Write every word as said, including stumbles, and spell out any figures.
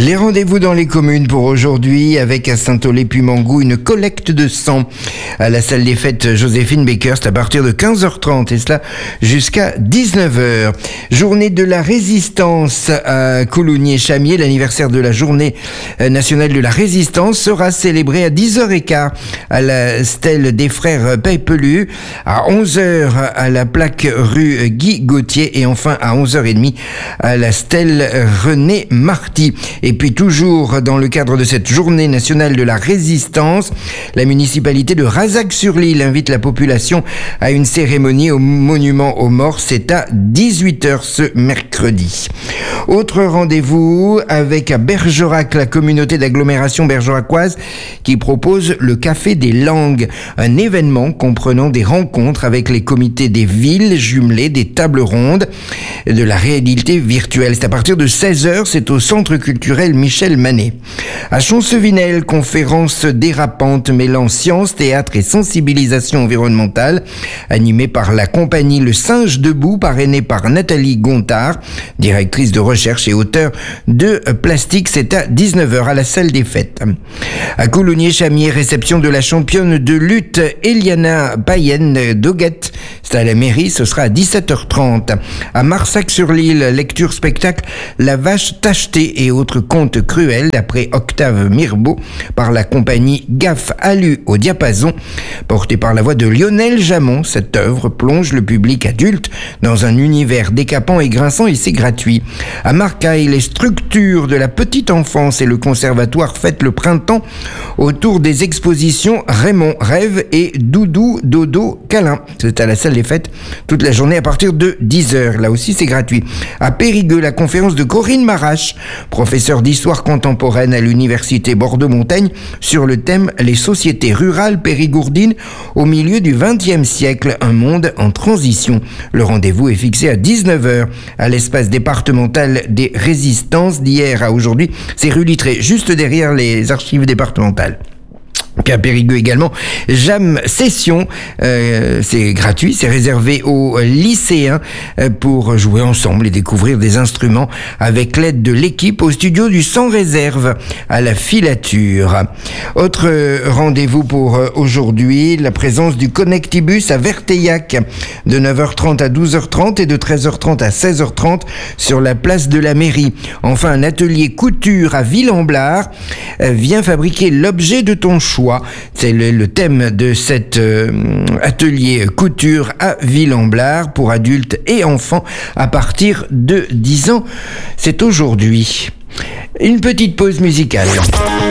Les rendez-vous dans les communes pour aujourd'hui avec à Saint-Aulay-Pumangou une collecte de sang à la salle des fêtes Joséphine Baker, c'est à partir de quinze heures trente et cela jusqu'à dix-neuf heures. Journée de la résistance à Coulommiers-Chamiers, l'anniversaire de la journée nationale de la résistance sera célébré à dix heures quinze à la stèle des frères Paipelu, à onze heures à la plaque rue Guy Gauthier et enfin à onze heures trente à la stèle René Marty. Et puis toujours dans le cadre de cette journée nationale de la résistance, la municipalité de Razac-sur-l'Isle invite la population à une cérémonie au monument aux morts. C'est à dix-huit heures ce mercredi. Autre rendez-vous avec à Bergerac, la communauté d'agglomération bergeracoise qui propose le Café des Langues, un événement comprenant des rencontres avec les comités des villes jumelées, des tables rondes, de la réalité virtuelle. C'est à partir de seize heures, c'est au centre culturel Michel Manet. À Chonsevinel, conférence dérapante mêlant science, théâtre et sensibilisation environnementale, animée par la compagnie Le Singe Debout, parrainée par Nathalie Gontard, directrice de recherche et auteure de Plastique. C'est à dix-neuf heures à la salle des fêtes. À Coulommiers-Chamiers, réception de la championne de lutte Eliana Payenne Doguette. C'est à la mairie, ce sera à dix-sept heures trente. À Marsac-sur-l'Isle, lecture spectacle La Vache Tachetée et autres contes cruels d'après Octave Mirbeau par la compagnie Gaffe Alu au diapason, portée par la voix de Lionel Jamon. Cette œuvre plonge le public adulte dans un univers décapant et grinçant et c'est gratuit. À Marcaille, les structures de la petite enfance et le conservatoire fêtent le printemps autour des expositions Raymond Rêve et Doudou Dodo Câlin. C'est à la salle des fêtes toute la journée à partir de dix heures. Là aussi, c'est gratuit. À Périgueux, la conférence de Corinne Marache, professeure d'histoire contemporaine à l'université Bordeaux-Montaigne, sur le thème « Les sociétés rurales périgourdines au milieu du vingtième siècle, un monde en transition ». Le rendez-vous est fixé à dix-neuf heures à l'espace départemental des résistances d'hier à aujourd'hui. C'est rue Littré, juste derrière les archives départementales. Qu'à Périgueux également, Jam Session, euh, c'est gratuit, c'est réservé aux lycéens euh, pour jouer ensemble et découvrir des instruments avec l'aide de l'équipe au studio du Sans Réserve à la Filature. Autre rendez-vous pour aujourd'hui, la présence du Connectibus à Verteillac de neuf heures trente à douze heures trente et de treize heures trente à seize heures trente sur la place de la mairie. Enfin, un atelier couture à Ville-en-Blard euh, vient fabriquer l'objet de ton choix. C'est le, le thème de cet euh, atelier couture à Ville-en-Blard pour adultes et enfants à partir de dix ans. C'est aujourd'hui. Une petite pause musicale.